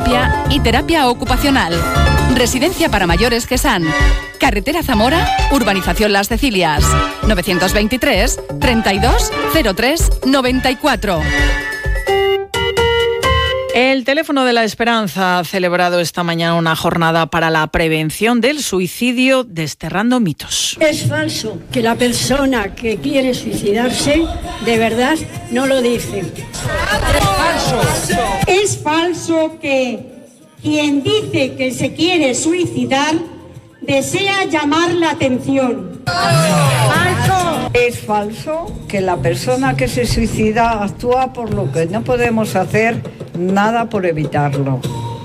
fisioterapia y terapia ocupacional. Residencia para mayores Quesán. Carretera Zamora, Urbanización Las Cecilias. 923 32 03 94. El Teléfono de la Esperanza ha celebrado esta mañana una jornada para la prevención del suicidio, desterrando mitos. Es falso que la persona que quiere suicidarse de verdad no lo dice. Es falso. Es falso que quien dice que se quiere suicidar desea llamar la atención. ¡Falso! Es falso que la persona que se suicida actúa por lo que no podemos hacer nada por evitarlo.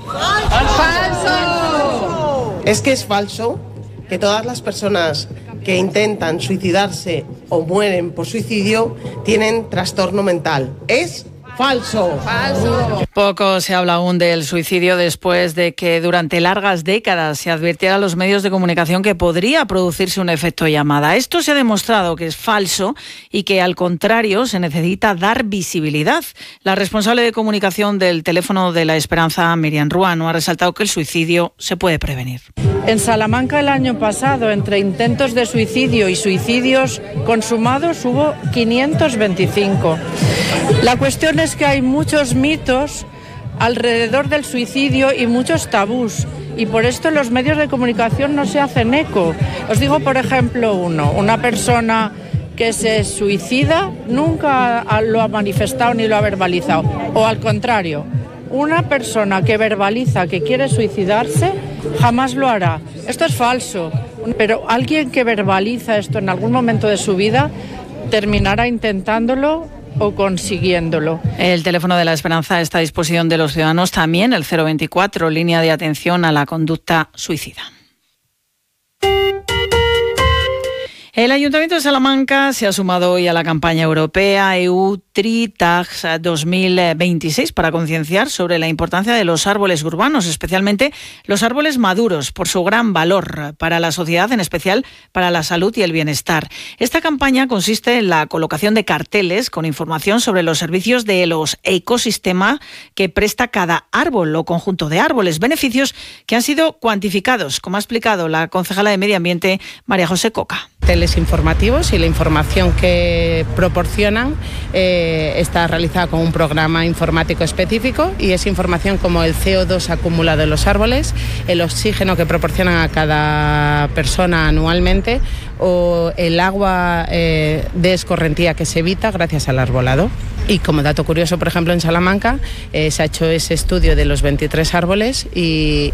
¡Falso! Es que es falso que todas las personas que intentan suicidarse o mueren por suicidio tienen trastorno mental. Es falso. Poco se habla aún del suicidio después de que durante largas décadas se advirtiera a los medios de comunicación que podría producirse un efecto llamada. Esto se ha demostrado que es falso y que al contrario se necesita dar visibilidad. La responsable de comunicación del Teléfono de la Esperanza, Miriam Ruano, ha resaltado que el suicidio se puede prevenir. En Salamanca el año pasado, entre intentos de suicidio y suicidios consumados, hubo 525. La cuestión es que hay muchos mitos alrededor del suicidio y muchos tabús, y por esto los medios de comunicación no se hacen eco. Os digo, por ejemplo, una persona que se suicida nunca lo ha manifestado ni lo ha verbalizado, o al contrario, una persona que verbaliza que quiere suicidarse jamás lo hará. Esto es falso, pero alguien que verbaliza esto en algún momento de su vida terminará intentándolo o consiguiéndolo. El Teléfono de la Esperanza está a disposición de los ciudadanos, también el 024, línea de atención a la conducta suicida. El Ayuntamiento de Salamanca se ha sumado hoy a la campaña europea EU Tree Tags 2026 para concienciar sobre la importancia de los árboles urbanos, especialmente los árboles maduros, por su gran valor para la sociedad, en especial para la salud y el bienestar. Esta campaña consiste en la colocación de carteles con información sobre los servicios de los ecosistemas que presta cada árbol o conjunto de árboles, beneficios que han sido cuantificados, como ha explicado la concejala de Medio Ambiente, María José Coca. Carteles informativos y la información que proporcionan está realizada con un programa informático específico, y es información como el CO2 acumulado en los árboles, el oxígeno que proporcionan a cada persona anualmente o el agua de escorrentía que se evita gracias al arbolado. Y como dato curioso, por ejemplo, en Salamanca se ha hecho ese estudio de los 23 árboles y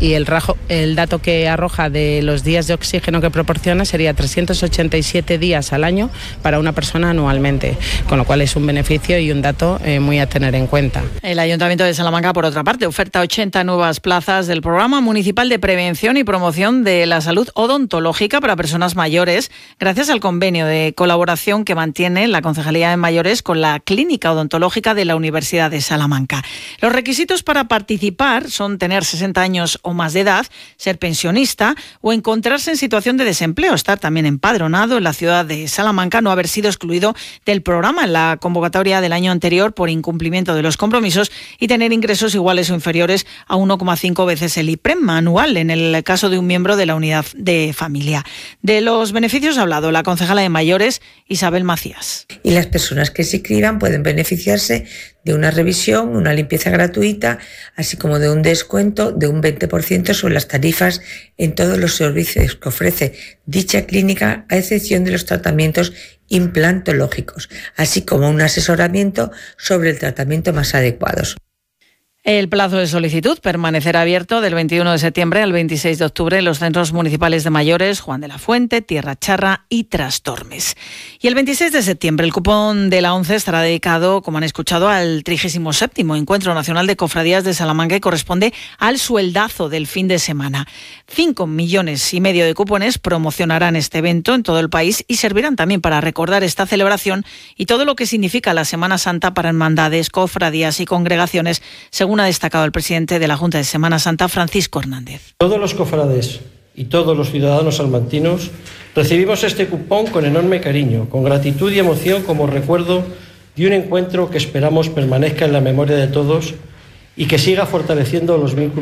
el dato que arroja de los días de oxígeno que proporciona sería 387 días al año para una persona anualmente, con lo cual es un beneficio y un dato muy a tener en cuenta. El Ayuntamiento de Salamanca, por otra parte, oferta 80 nuevas plazas del Programa Municipal de Prevención y Promoción de la Salud Odontológica para personas mayores, gracias al convenio de colaboración que mantiene la Concejalía de Mayores con la Clínica Odontológica de la Universidad de Salamanca. Los requisitos para participar son tener 60 años o más de edad, ser pensionista o encontrarse en situación de desempleo, estar también empadronado en la ciudad de Salamanca, no haber sido excluido del programa en la convocatoria del año anterior por incumplimiento de los compromisos y tener ingresos iguales o inferiores a 1,5 veces el IPREM anual en el caso de un miembro de la unidad de familia. De los beneficios ha hablado la concejala de Mayores, Isabel Macías. Y las personas que se inscriban pueden beneficiarse de una revisión, una limpieza gratuita, así como de un descuento de un 20% sobre las tarifas en todos los servicios que ofrece dicha clínica, a excepción de los tratamientos implantológicos, así como un asesoramiento sobre el tratamiento más adecuados. El plazo de solicitud permanecerá abierto del 21 de septiembre al 26 de octubre en los centros municipales de Mayores, Juan de la Fuente, Tierra Charra y Trastormes. Y el 26 de septiembre el cupón de la ONCE estará dedicado, como han escuchado, al 37º Encuentro Nacional de Cofradías de Salamanca y corresponde al sueldazo del fin de semana. 5,5 millones de cupones promocionarán este evento en todo el país y servirán también para recordar esta celebración y todo lo que significa la Semana Santa para hermandades, cofradías y congregaciones, según ha destacado el presidente de la Junta de Semana Santa, Francisco Hernández. Todos los cofrades y todos los ciudadanos salmantinos recibimos este cupón con enorme cariño, con gratitud y emoción como recuerdo de un encuentro que esperamos permanezca en la memoria de todos y que siga fortaleciendo los vínculos